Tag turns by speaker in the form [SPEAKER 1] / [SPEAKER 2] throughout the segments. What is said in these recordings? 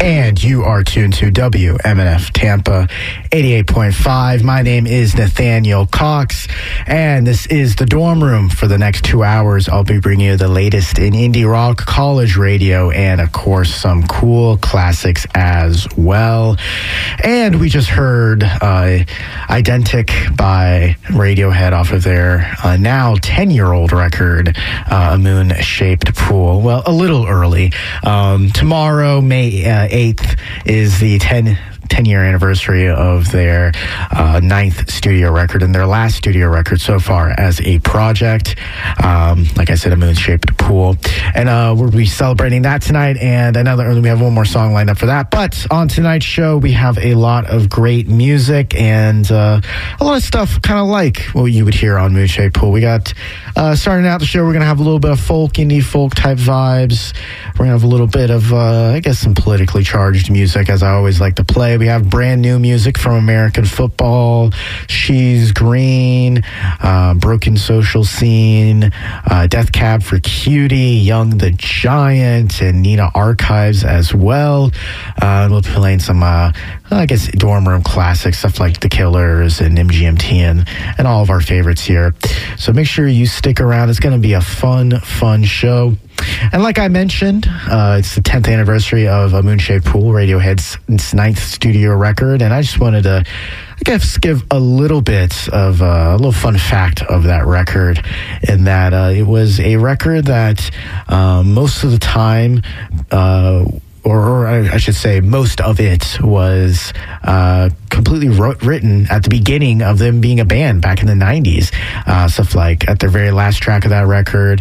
[SPEAKER 1] And you are tuned to WMNF Tampa 88.5. My name is Nathaniel Cox, and this is the Dorm Room. For the next 2 hours, I'll be bringing you the latest in indie rock, college radio, and of course, some cool classics as well. And we just heard Identic by Radiohead off of their now 10-year-old record, A Moon-Shaped Pool. Well, a little early. Tomorrow, May 8th, is the 10-year anniversary of their ninth studio record and their last studio record so far as a project. Like I said, A Moon-Shaped Pool. And we'll be celebrating that tonight, and we have one more song lined up for that. But on tonight's show, we have a lot of great music and a lot of stuff kind of like what you would hear on Moon-Shaped Pool. We got, starting out the show, we're going to have a little bit of indie folk type vibes. We're going to have a little bit of, some politically charged music, as I always like to play. We have brand new music from American Football, She's Green, Broken Social Scene, Death Cab for Cutie, Young the Giant, and Nina Archives as well. We'll be playing some, dorm room classics, stuff like The Killers and MGMT and all of our favorites here. So make sure you stick around. It's going to be a fun show. And like I mentioned, it's the 10th anniversary of A Moon-Shaped Pool, Radiohead's 9th studio record. And I just wanted to, give a little bit of a little fun fact of that record, in that it was a record that most of the time, or I should say most of it was completely written at the beginning of them being a band back in the 90s. Stuff like at their very last track of that record.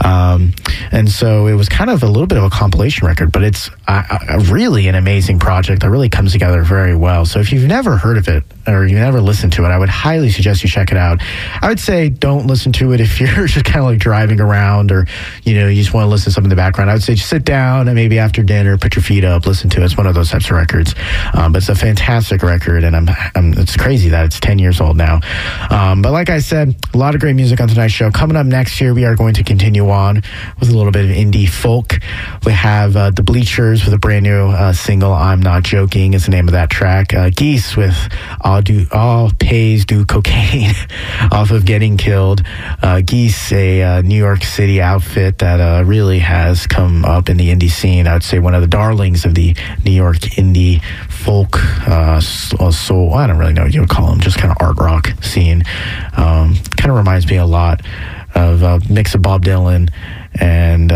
[SPEAKER 1] And so it was kind of a little bit of a compilation record, but it's really an amazing project that really comes together very well. So if you've never heard of it or you've never listened to it, I would highly suggest you check it out. I would say don't listen to it if you're just kind of like driving around, or, you just want to listen to something in the background. I would say just sit down and maybe after dinner, put your feet up, listen to it. It's one of those types of records. But it's a fantastic record, and it's crazy that it's 10 years old now. But like I said, a lot of great music on tonight's show. Coming up next year, we are going to continue on with a little bit of indie folk. We have The Bleachers with a brand new single, I'm Not Joking is the name of that track. Geese with All Pays Do Cocaine off of Getting Killed. Geese, a New York City outfit that really has come up in the indie scene. I would say one of the darlings of the New York indie folk, soul, I don't really know what you would call them, just kind of art rock scene. Kind of reminds me a lot of a mix of Bob Dylan and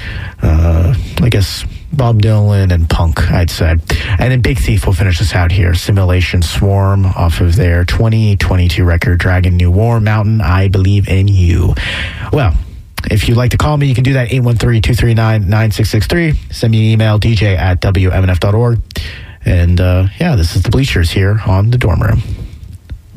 [SPEAKER 1] Bob Dylan and punk, I'd say. And then Big Thief will finish us out here. Simulation Swarm off of their 2022 record, Dragon New War Mountain, I Believe in You. Well, if you'd like to call me, you can do that, 813-239-9663. Send me an email, dj@wmnf.org. And this is The Bleachers here on The Dorm Room.